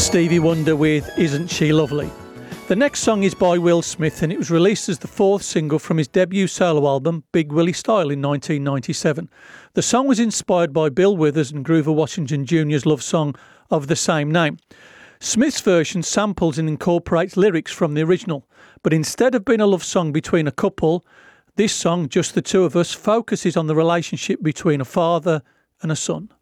Stevie Wonder with Isn't She Lovely? The next song is by Will Smith and it was released as the fourth single from his debut solo album Big Willie Style in 1997. The song was inspired by Bill Withers and Grover Washington Jr.'s love song of the same name. Smith's version samples and incorporates lyrics from the original, but instead of being a love song between a couple, this song, Just the Two of Us, focuses on the relationship between a father and a son.